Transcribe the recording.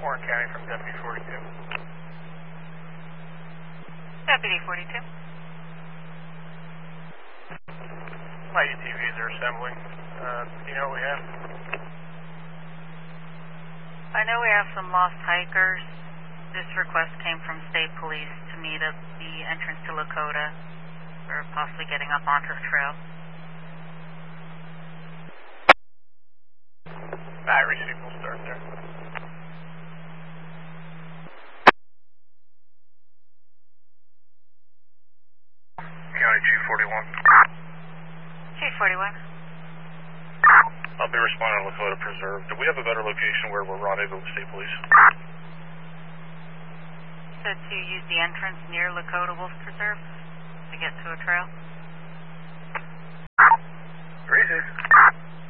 Warren County from Deputy 42. Deputy 42. My UTVs are assembling. Do you know what we have? I know we have some lost hikers. This request came from state police to meet at the entrance to Lakota or possibly getting up onto the trail. I received. We'll start there. County Chief 41. Chief 41. I'll be responding to Lakota Preserve. Do we have a better location where we're rendezvous with state police? Said to use the entrance near Lakota Wolf Preserve to get to a trail. Receive.